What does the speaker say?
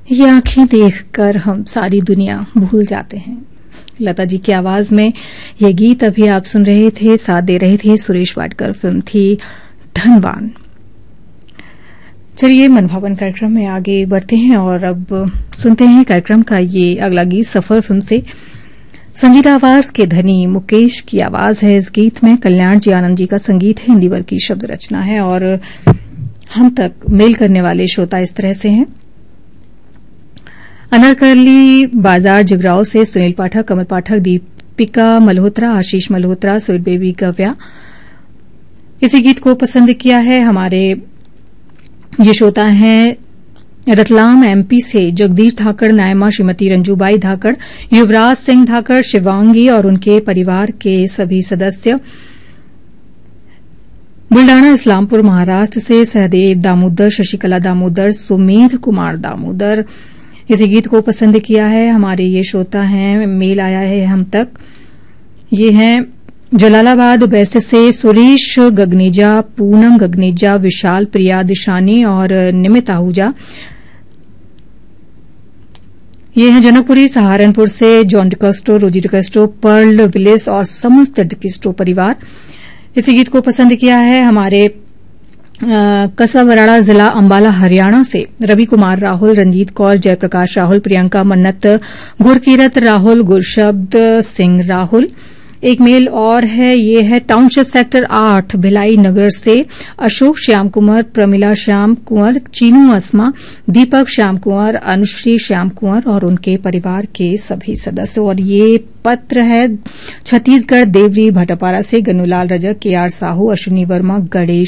ये आंखें देखकर हम सारी दुनिया भूल जाते हैं। लता जी की आवाज में ये गीत अभी आप सुन रहे थे, साथ दे रहे थे सुरेश वाडकर। फिल्म थी धनवान। चलिए मनभावन कार्यक्रम में आगे बढ़ते हैं और अब सुनते हैं कार्यक्रम का ये अगला गीत सफर फिल्म से। संजीदा आवाज के धनी मुकेश की आवाज है इस गीत में। कल्याण जी आनंद जी का संगीत है, हिंदी वर्ग की शब्द रचना है और हम तक मेल करने वाले श्रोता इस तरह से हैं। अनारकली बाजार जगराव से सुनील पाठक, कमल पाठक, दीपिका मल्होत्रा, आशीष मल्होत्रा, स्वीट बेबी गव्या इसी गीत को पसंद किया है। हमारे ये श्रोता हैं रतलाम एमपी से जगदीश धाकड़, नायमा, श्रीमती रंजूबाई धाकड़, युवराज सिंह धाकड़, शिवांगी और उनके परिवार के सभी सदस्य। बुल्डाना इस्लामपुर महाराष्ट्र से सहदेव दामोदर, शशिकला दामोदर, सुमेध कुमार दामोदर इसी गीत को पसंद किया है। हमारे ये श्रोता हैं, मेल आया है हम तक। ये हैं जलालाबाद वेस्ट से सुरेश गगनेजा, पूनम गगनेजा, विशाल, प्रिया दिशानी और निमित आहूजा। ये हैं जनकपुरी सहारनपुर से जॉन डिकस्टो, रोजी डिकस्टो, पर्ल विलिस और समस्त डिकस्टो परिवार। इसी गीत को पसंद किया है। हमारे कसाबराड़ा जिला अंबाला हरियाणा से रवि कुमार राहुल, रंजीत कौर, जयप्रकाश राहुल, प्रियंका मन्नत, गुरकीरत राहुल, गुरशब्द सिंह राहुल। एक मेल और है, ये है टाउनशिप सेक्टर 8 भिलाई नगर से अशोक श्याम कुंवर, प्रमिला श्याम कुंवर, चीनू अस्मा, दीपक श्याम कुंवर, अनुश्री श्याम कुंवर और उनके परिवार के सभी सदस्य। और ये पत्र है छत्तीसगढ़ देवरी भटपारा से गन्नूलाल रजक, केआर साहू, अश्विनी वर्मा, गणेश